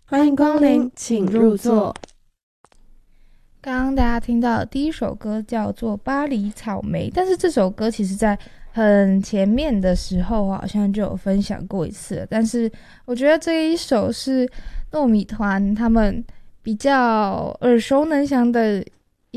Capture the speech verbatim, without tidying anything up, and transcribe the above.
欢迎光临，请入座。 刚刚大家听到的第一首歌叫做《巴黎草莓》，但是这首歌其实在很前面的时候好像就有分享过一次了，但是我觉得这一首是糯米团他们比较耳熟能详的